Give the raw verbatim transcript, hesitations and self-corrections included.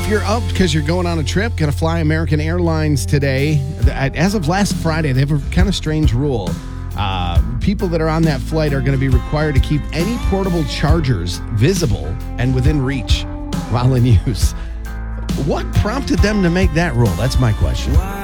you're up because you're going on a trip, going to fly American Airlines today, as of last Friday, they have a kind of strange rule. Uh, people that are on that flight are going to be required to keep any portable chargers visible and within reach while in use. What prompted them to make that rule? That's my question.